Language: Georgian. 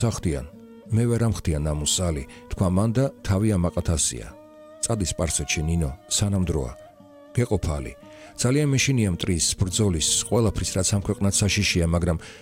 სახდიან, მე ვერ ამხდიან ამუს ალი, თქვა მან და თავი ამაყათასია. წადი სპარსეთში ნინო, სანამ დროა. გეყოფალი. ძალიან მეშინია მტრის, ბრძოლის, ყველაფრის რაც ამ ქვეყნად საშიშია, მაგრამ